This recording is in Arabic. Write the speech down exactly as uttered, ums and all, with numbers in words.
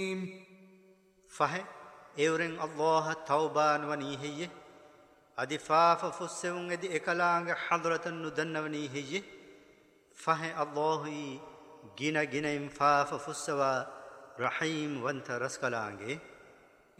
فهي اورن الله توبان ونيه ادي فاف فسون ادي اكلانغ حضرة ندن ونيه فهي الله جنا جنا فاف فسوا رحيم وانت رسكلانغ